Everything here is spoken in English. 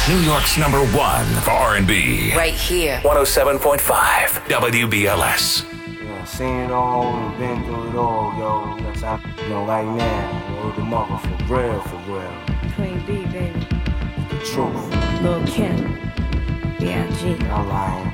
New York's #1 for R&B. Right here. 107.5 WBLS. Yeah, seen it all, been through it all, yo. Yes, right now, word the mother for real. Queen B, baby. The truth. Lil' Kim. B.I.G. I'm lying.